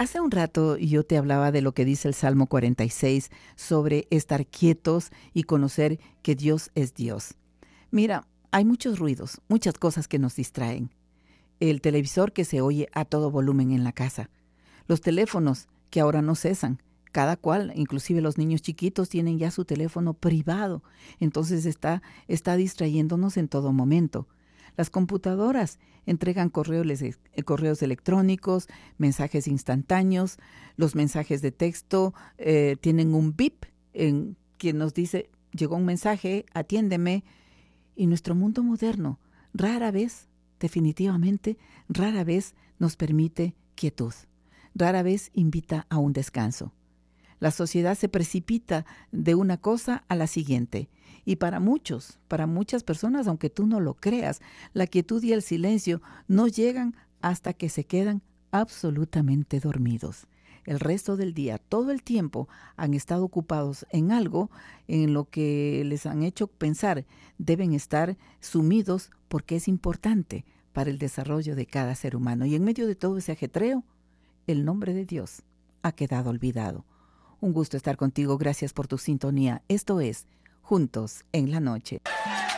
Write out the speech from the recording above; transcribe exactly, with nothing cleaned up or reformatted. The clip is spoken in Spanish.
Hace un rato yo te hablaba de lo que dice el Salmo cuarenta y seis sobre estar quietos y conocer que Dios es Dios. Mira, hay muchos ruidos, muchas cosas que nos distraen. El televisor que se oye a todo volumen en la casa. Los teléfonos que ahora no cesan. Cada cual, inclusive los niños chiquitos, tienen ya su teléfono privado. Entonces está, está distrayéndonos en todo momento. Las computadoras entregan correos, correos electrónicos, mensajes instantáneos. Los mensajes de texto eh, tienen un bip en que nos dice, llegó un mensaje, atiéndeme. Y nuestro mundo moderno rara vez, definitivamente, rara vez nos permite quietud. Rara vez invita a un descanso. La sociedad se precipita de una cosa a la siguiente. Y para muchos, para muchas personas, aunque tú no lo creas, la quietud y el silencio no llegan hasta que se quedan absolutamente dormidos. El resto del día, todo el tiempo, han estado ocupados en algo en lo que les han hecho pensar deben estar sumidos porque es importante para el desarrollo de cada ser humano. Y en medio de todo ese ajetreo, el nombre de Dios ha quedado olvidado. Un gusto estar contigo. Gracias por tu sintonía. Esto es Juntos en la Noche.